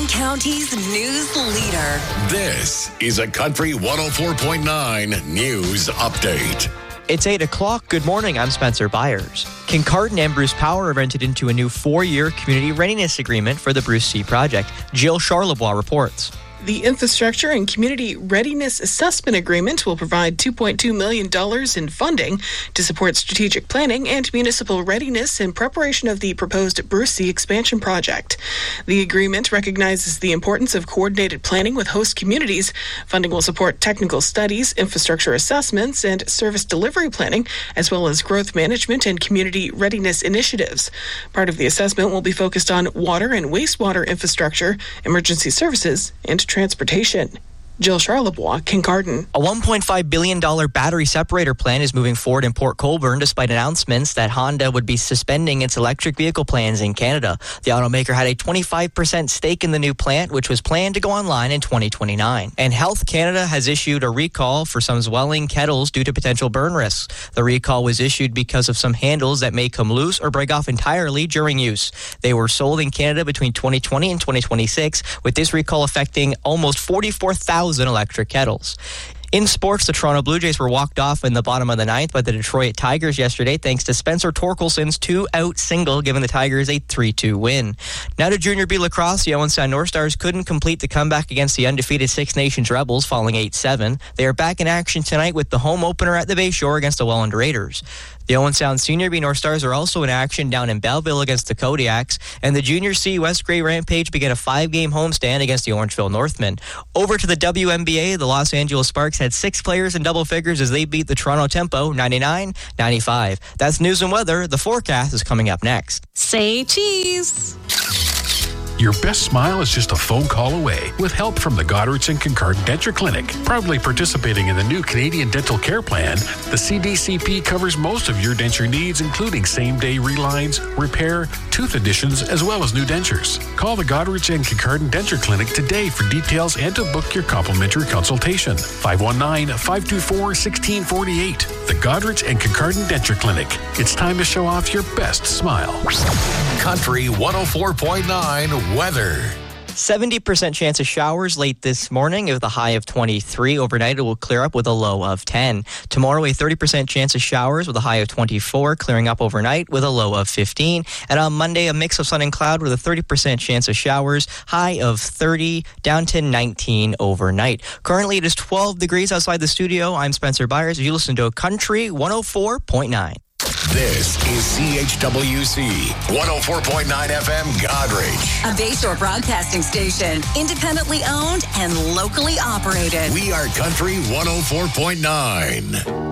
County's news leader. This is a Country 104.9 News Update. It's 8 o'clock. Good morning. I'm Spencer Byers. Kincardine and Bruce Power have entered into a new 4-year community readiness agreement for the Bruce C project. Jill Charlebois reports. The Infrastructure and Community Readiness Assessment Agreement will provide $2.2 million in funding to support strategic planning and municipal readiness in preparation of the proposed Bruce C expansion project. The agreement recognizes the importance of coordinated planning with host communities. Funding will support technical studies, infrastructure assessments, and service delivery planning, as well as growth management and community readiness initiatives. Part of the assessment will be focused on water and wastewater infrastructure, emergency services, and transportation. Jill Charlebois, Kincardine. A $1.5 billion battery separator plant is moving forward in Port Colborne despite announcements that Honda would be suspending its electric vehicle plans in Canada. The automaker had a 25% stake in the new plant, which was planned to go online in 2029. And Health Canada has issued a recall for some Zwelling kettles due to potential burn risks. The recall was issued because of some handles that may come loose or break off entirely during use. They were sold in Canada between 2020 and 2026, with this recall affecting almost 44,000 electric kettles. In sports, the Toronto Blue Jays were walked off in the bottom of the ninth by the Detroit Tigers yesterday thanks to Spencer Torkelson's 2-out single, giving the Tigers a 3-2 win. Now to Junior B lacrosse, the Owen Sound North Stars couldn't complete the comeback against the undefeated Six Nations Rebels, falling 8-7. They are back in action tonight with the home opener at the Bayshore against the Welland Raiders. The Owen Sound Senior B North Stars are also in action down in Belleville against the Kodiaks, and the Junior C West Grey Rampage began a 5-game homestand against the Orangeville Northmen. Over to the WNBA, the Los Angeles Sparks had 6 players in double figures as they beat the Toronto Tempo 99-95. That's news and weather. The forecast is coming up next. Say cheese. Your best smile is just a phone call away with help from the Goderich and Kincardine Denture Clinic. Proudly participating in the new Canadian Dental Care Plan, the CDCP covers most of your denture needs, including same-day relines, repair, tooth additions, as well as new dentures. Call the Goderich and Kincardine Denture Clinic today for details and to book your complimentary consultation. 519-524-1648. The Goderich and Kincardine Denture Clinic. It's time to show off your best smile. Country 104.9 weather. 70% chance of showers late this morning with a high of 23. Overnight, it will clear up with a low of 10. Tomorrow, a 30% chance of showers with a high of 24, clearing up overnight with a low of 15. And on Monday, a mix of sun and cloud with a 30% chance of showers, high of 30, down to 19 overnight. Currently, it is 12 degrees outside the studio. I'm Spencer Byers. You listen to Country 104.9. This is CHWC 104.9 FM Goderich. A Bayshore broadcasting station, independently owned and locally operated. We are Country 104.9.